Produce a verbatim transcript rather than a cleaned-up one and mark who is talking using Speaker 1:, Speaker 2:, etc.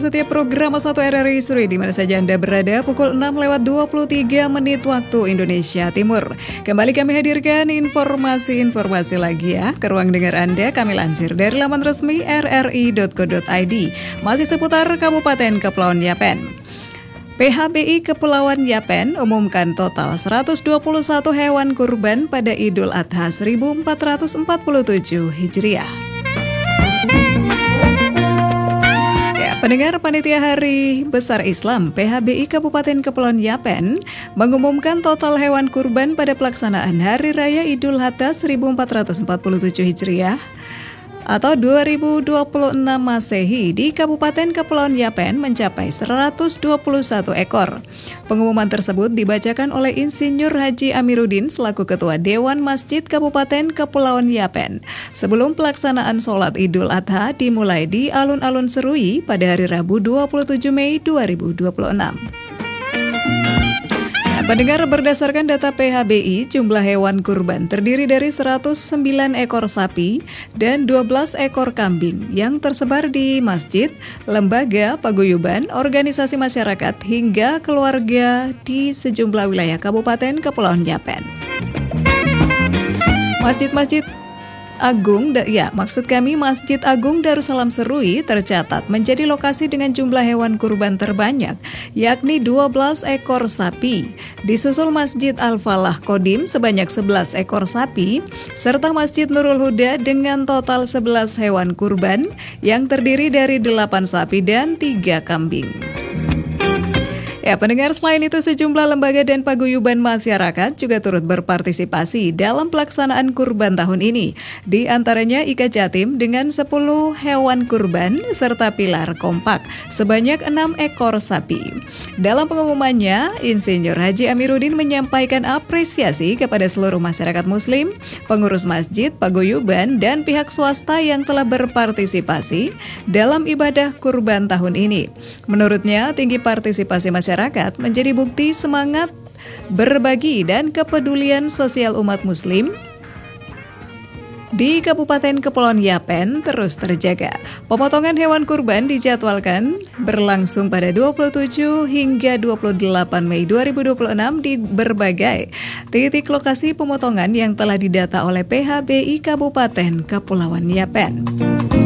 Speaker 1: setiap program satu R R I Suri di mana saja Anda berada pukul enam lewat dua puluh tiga menit waktu Indonesia Timur. Kembali kami hadirkan informasi-informasi lagi ya ke ruang dengar Anda. Kami lansir dari laman resmi r r i dot co dot i d. Masih seputar Kabupaten Kepulauan Yapen. P H B I Kepulauan Yapen umumkan total seratus dua puluh satu hewan kurban pada Idul Adha seribu empat ratus empat puluh tujuh Hijriah. Pendengar Panitia Hari Besar Islam P H B I Kabupaten Kepulauan Yapen mengumumkan total hewan kurban pada pelaksanaan Hari Raya Idul Adha seribu empat ratus empat puluh tujuh Hijriah atau dua ribu dua puluh enam Masehi di Kabupaten Kepulauan Yapen mencapai seratus dua puluh satu ekor. Pengumuman tersebut dibacakan oleh Insinyur Haji Amiruddin selaku Ketua Dewan Masjid Kabupaten Kepulauan Yapen sebelum pelaksanaan sholat Idul Adha dimulai di Alun-Alun Serui pada hari Rabu dua puluh tujuh Mei dua ribu dua puluh enam. Pendengar, berdasarkan data P H B I, jumlah hewan kurban terdiri dari seratus sembilan ekor sapi dan dua belas ekor kambing yang tersebar di masjid, lembaga, paguyuban, organisasi masyarakat hingga keluarga di sejumlah wilayah Kabupaten Kepulauan Yapen. Masjid-masjid Agung, ya maksud kami Masjid Agung Darussalam Serui tercatat menjadi lokasi dengan jumlah hewan kurban terbanyak, yakni dua belas ekor sapi. Disusul Masjid Al-Falah Kodim sebanyak sebelas ekor sapi, serta Masjid Nurul Huda dengan total sebelas hewan kurban yang terdiri dari delapan sapi dan tiga kambing. Ya, pendengar, selain itu sejumlah lembaga dan paguyuban masyarakat juga turut berpartisipasi dalam pelaksanaan kurban tahun ini. Di antaranya I K A Jatim dengan sepuluh hewan kurban serta Pilar Kompak sebanyak enam ekor sapi. Dalam pengumumannya, Insinyur Haji Amiruddin menyampaikan apresiasi kepada seluruh masyarakat muslim, pengurus masjid, paguyuban, dan pihak swasta yang telah berpartisipasi dalam ibadah kurban tahun ini. Menurutnya, tinggi partisipasi masyarakat Masyarakat menjadi bukti semangat berbagi dan kepedulian sosial umat muslim di Kabupaten Kepulauan Yapen terus terjaga. Pemotongan hewan kurban dijadwalkan berlangsung pada dua puluh tujuh hingga dua puluh delapan Mei dua ribu dua puluh enam di berbagai titik lokasi pemotongan yang telah didata oleh P H B I Kabupaten Kepulauan Yapen.